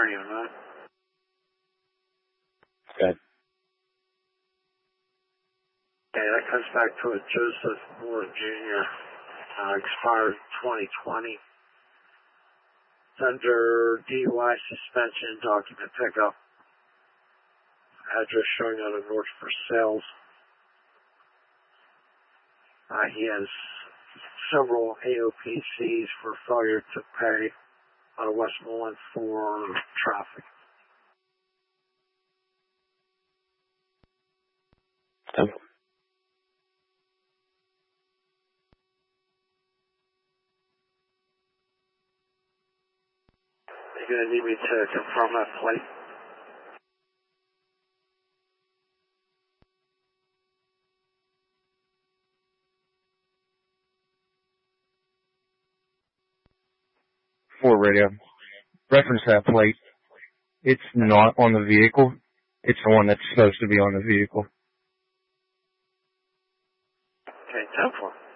attorney on that. Okay. Okay, that comes back to a Joseph Moore Jr. Expired 2020. It's under DUI suspension, document pickup. Address showing out of North for sales. He has several AOPCs for failure to pay out of Westmoreland for traffic. Okay. You're going to need me to confirm that plate. For radio. Reference that plate. It's not on the vehicle. It's the one that's supposed to be on the vehicle. Okay, 10-4.